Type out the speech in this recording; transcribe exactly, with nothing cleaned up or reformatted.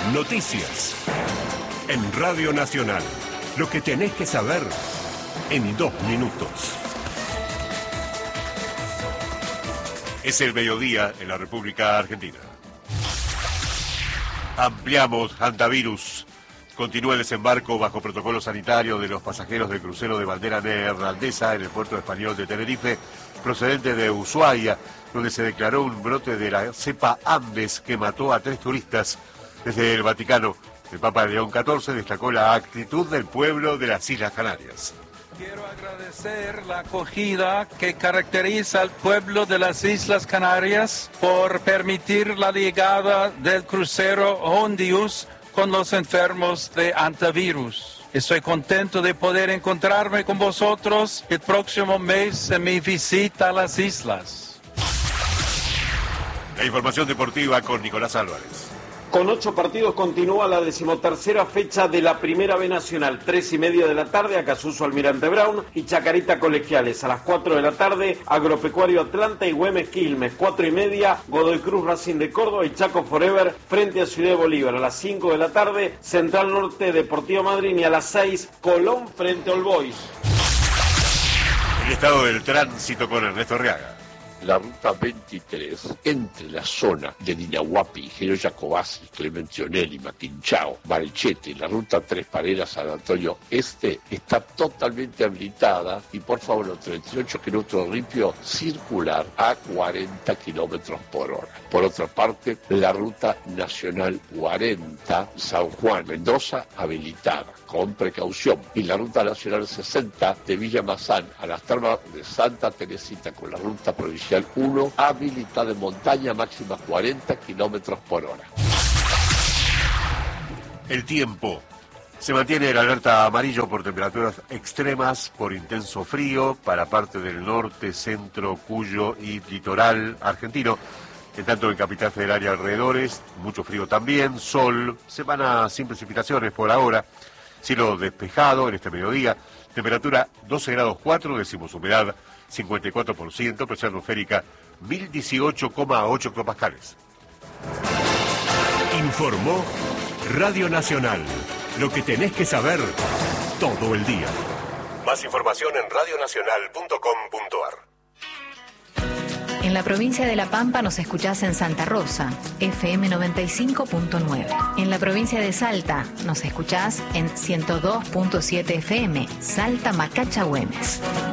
Noticias. En Radio Nacional. Lo que tenés que saber en dos minutos. Es el mediodía en la República Argentina. Ampliamos hantavirus. Continúa el desembarco bajo protocolo sanitario de los pasajeros del crucero de bandera neerlandesa en el puerto español de Tenerife, procedente de Ushuaia, donde se declaró un brote de la cepa Ambes que mató a tres turistas. Desde el Vaticano, el Papa León catorce destacó la actitud del pueblo de las Islas Canarias. Quiero agradecer la acogida que caracteriza al pueblo de las Islas Canarias por permitir la llegada del crucero Hondius con los enfermos de hantavirus. Estoy contento de poder encontrarme con vosotros el próximo mes en mi visita a las islas. La información deportiva con Nicolás Álvarez. Con ocho partidos continúa la decimotercera fecha de la Primera B Nacional. Tres y media de la tarde, Acasuso Almirante Brown y Chacarita Colegiales. A las cuatro de la tarde, Agropecuario Atlanta y Güemes Quilmes. Cuatro y media, Godoy Cruz Racing de Córdoba y Chaco Forever frente a Ciudad de Bolívar. A las cinco de la tarde, Central Norte Deportivo Madryn y a las seis, Colón frente a All Boys. El estado del tránsito con Ernesto Arriaga. La ruta veintitrés, entre la zona de Dinahuapi, Ingeniero Jacobasi, Clemente Onelli, Maquinchao, Barichete y la ruta Tres Pareras, San Antonio Este, está totalmente habilitada y por favor los treinta y ocho kilómetros limpio circular a cuarenta kilómetros por hora. Por otra parte, la ruta nacional cuarenta, San Juan, Mendoza, habilitada, con precaución. Y la ruta nacional sesenta, de Villa Mazán a las termas de Santa Teresita, con la ruta provincial uno, habilitada en montaña, máxima cuarenta kilómetros por hora. El tiempo. Se mantiene el alerta amarillo por temperaturas extremas, por intenso frío para parte del norte, centro, Cuyo y litoral argentino. En tanto, en Capital Federal y alrededores, mucho frío también, sol, semana sin precipitaciones por ahora, cielo despejado en este mediodía, temperatura doce grados cuatro, decimos humedad cincuenta y cuatro por ciento, presión atmosférica mil dieciocho coma ocho hectopascales. Informó Radio Nacional, lo que tenés que saber todo el día. Más información en radio nacional punto com punto a r. En la provincia de La Pampa nos escuchás en Santa Rosa, F M noventa y cinco punto nueve. En la provincia de Salta nos escuchás en ciento dos punto siete F M, Salta Macacha Güemes.